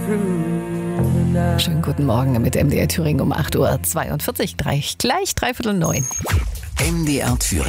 Schönen guten Morgen mit MDR Thüringen um 8.42 Uhr, gleich 8:45. MDR Thüringen.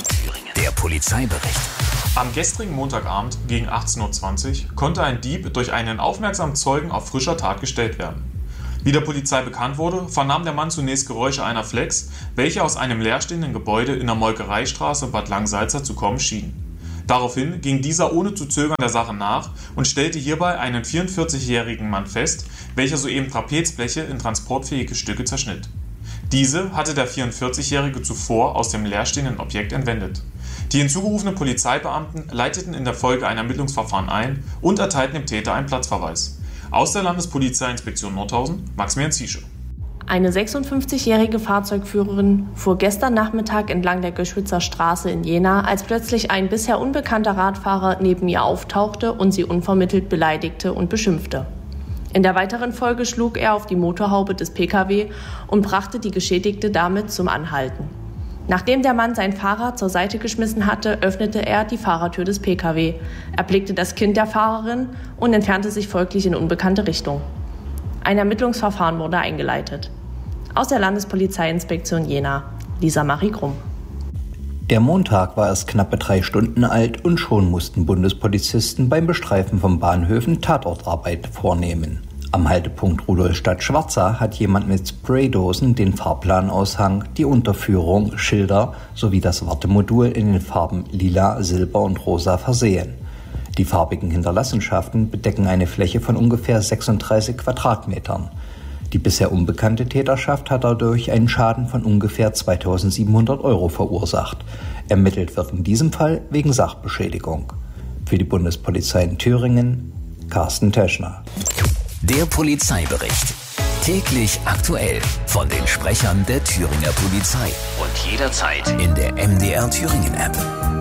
Der Polizeibericht. Am gestrigen Montagabend gegen 18.20 Uhr konnte ein Dieb durch einen aufmerksamen Zeugen auf frischer Tat gestellt werden. Wie der Polizei bekannt wurde, vernahm der Mann zunächst Geräusche einer Flex, welche aus einem leerstehenden Gebäude in der Molkereistraße Bad Langsalza zu kommen schien. Daraufhin ging dieser ohne zu zögern der Sache nach und stellte hierbei einen 44-jährigen Mann fest, welcher soeben Trapezbleche in transportfähige Stücke zerschnitt. Diese hatte der 44-Jährige zuvor aus dem leerstehenden Objekt entwendet. Die hinzugerufenen Polizeibeamten leiteten in der Folge ein Ermittlungsverfahren ein und erteilten dem Täter einen Platzverweis. Aus der Landespolizeiinspektion Nordhausen, Maximilian Ziesche. Eine 56-jährige Fahrzeugführerin fuhr gestern Nachmittag entlang der Göschwitzer Straße in Jena, als plötzlich ein bisher unbekannter Radfahrer neben ihr auftauchte und sie unvermittelt beleidigte und beschimpfte. In der weiteren Folge schlug er auf die Motorhaube des Pkw und brachte die Geschädigte damit zum Anhalten. Nachdem der Mann sein Fahrrad zur Seite geschmissen hatte, öffnete er die Fahrertür des Pkw, erblickte das Kind der Fahrerin und entfernte sich folglich in unbekannte Richtung. Ein Ermittlungsverfahren wurde eingeleitet. Aus der Landespolizeiinspektion Jena, Lisa Marie Grumm. Der Montag war erst knappe 3 Stunden alt und schon mussten Bundespolizisten beim Bestreifen von Bahnhöfen Tatortarbeit vornehmen. Am Haltepunkt Rudolstadt-Schwarza hat jemand mit Spraydosen den Fahrplanaushang, die Unterführung, Schilder sowie das Wartemodul in den Farben Lila, Silber und Rosa versehen. Die farbigen Hinterlassenschaften bedecken eine Fläche von ungefähr 36 Quadratmetern. Die bisher unbekannte Täterschaft hat dadurch einen Schaden von ungefähr 2.700 € verursacht. Ermittelt wird in diesem Fall wegen Sachbeschädigung. Für die Bundespolizei in Thüringen, Carsten Teschner. Der Polizeibericht. Täglich aktuell von den Sprechern der Thüringer Polizei. Und jederzeit in der MDR Thüringen App.